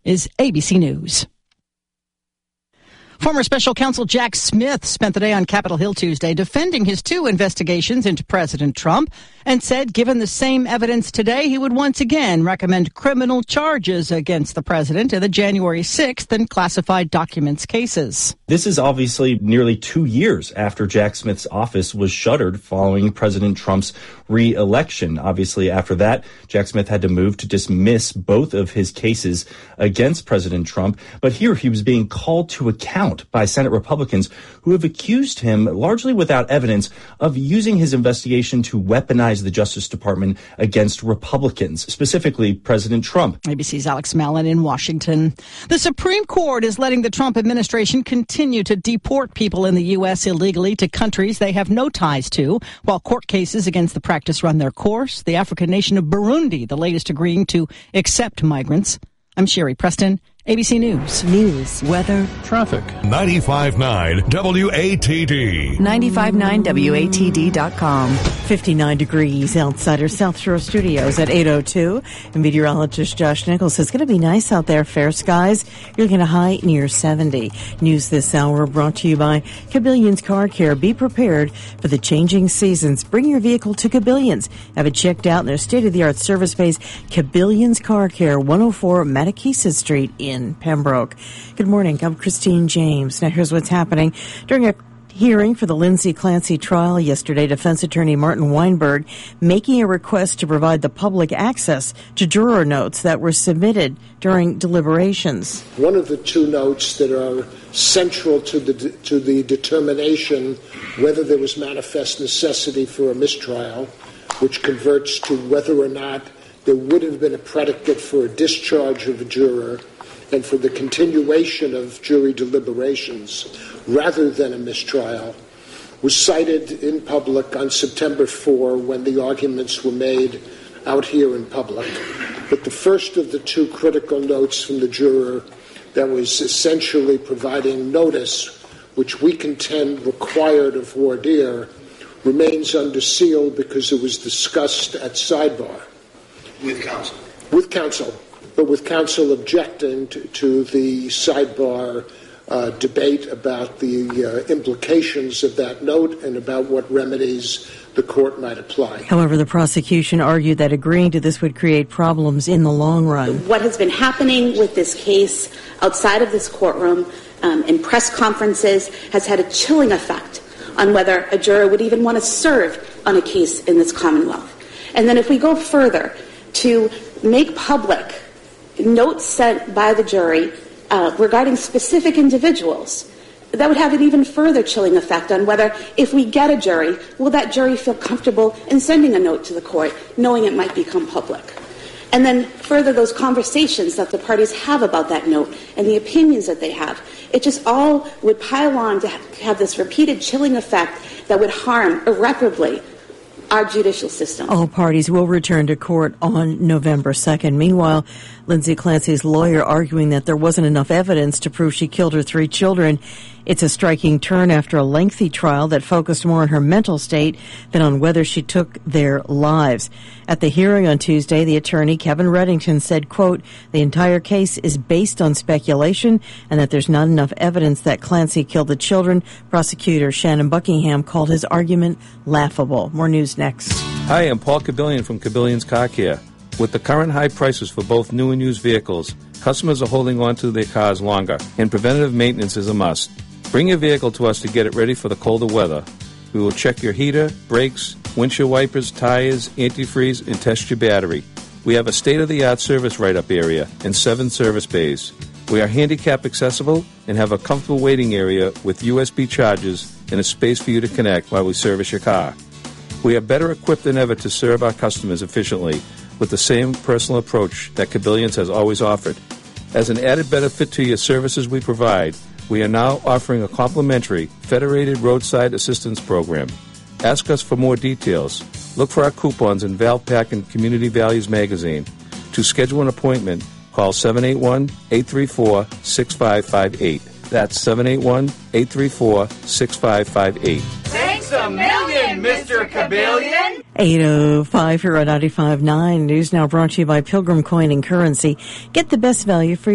is ABC News. Former special counsel Jack Smith spent the day on Capitol Hill Tuesday defending his 2 investigations into President Trump and said given the same evidence today, he would once again recommend criminal charges against the president in the January 6th and classified documents cases. This is obviously nearly 2 years after Jack Smith's office was shuttered following President Trump's re-election. Obviously, after that, Jack Smith had to move to dismiss both of his cases against President Trump. But here he was being called to account by Senate Republicans who have accused him, largely without evidence, of using his investigation to weaponize the Justice Department against Republicans, specifically President Trump. ABC's Alex Mallon in Washington. The Supreme Court is letting the Trump administration continue to deport people in the U.S. illegally to countries they have no ties to, while court cases against the practice run their course. The African nation of Burundi, the latest agreeing to accept migrants. I'm Sherry Preston, ABC News. News, weather, traffic. 95.9 WATD. 959WATD.com. 59 degrees outside our South Shore studios at 8:02. And meteorologist Josh Nichols says it's going to be nice out there, fair skies. You're looking at a high near 70. News this hour brought to you by Cabillions Car Care. Be prepared for the changing seasons. Bring your vehicle to Cabillions. Have it checked out in their state-of-the-art service space. Cabillions Car Care, 104 Mattakesa Street in Pembroke. Good morning. I'm Christine James. Now here's what's happening. During a hearing for the Lindsay Clancy trial yesterday, defense attorney Martin Weinberg making a request to provide the public access to juror notes that were submitted during deliberations. One of the 2 notes that are central to the determination whether there was manifest necessity for a mistrial, which converts to whether or not there would have been a predicate for a discharge of a juror and for the continuation of jury deliberations rather than a mistrial, was cited in public on September 4 when the arguments were made out here in public. But the first of the 2 critical notes from the juror that was essentially providing notice, which we contend required of voir dire, remains under seal because it was discussed at sidebar. With counsel. With counsel, but with counsel objecting to the sidebar debate about the implications of that note and about what remedies the court might apply. However, the prosecution argued that agreeing to this would create problems in the long run. What has been happening with this case outside of this courtroom in press conferences has had a chilling effect on whether a juror would even want to serve on a case in this Commonwealth. And then if we go further to make public notes sent by the jury regarding specific individuals, that would have an even further chilling effect on whether, if we get a jury, will that jury feel comfortable in sending a note to the court, knowing it might become public. And then further, those conversations that the parties have about that note and the opinions that they have, it just all would pile on to have this repeated chilling effect that would harm irreparably our judicial system. All parties will return to court on November 2nd. Meanwhile, Lindsay Clancy's lawyer arguing that there wasn't enough evidence to prove she killed her 3 children. It's a striking turn after a lengthy trial that focused more on her mental state than on whether she took their lives. At the hearing on Tuesday, the attorney, Kevin Reddington, said, quote, the entire case is based on speculation and that there's not enough evidence that Clancy killed the children. Prosecutor Shannon Buckingham called his argument laughable. More news next. Hi, I'm Paul Cabillion from Cabillions Car Care. With the current high prices for both new and used vehicles, customers are holding on to their cars longer, and preventative maintenance is a must. Bring your vehicle to us to get it ready for the colder weather. We will check your heater, brakes, windshield wipers, tires, antifreeze, and test your battery. We have a state-of-the-art service write-up area and 7 service bays. We are handicap accessible and have a comfortable waiting area with USB chargers and a space for you to connect while we service your car. We are better equipped than ever to serve our customers efficiently with the same personal approach that Cabillions has always offered. As an added benefit to your services we provide, we are now offering a complimentary Federated Roadside Assistance Program. Ask us for more details. Look for our coupons in Valpak and Community Values magazine. To schedule an appointment, call 781-834-6558. That's 781-834-6558. Thanks a million, Mr. Cabillion! 8:05 here on 95.9 News Now, brought to you by Pilgrim Coin and Currency. Get the best value for